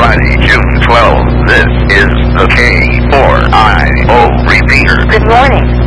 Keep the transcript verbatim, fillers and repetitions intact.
Friday, June twelfth. This is the K four I O repeater. Good morning.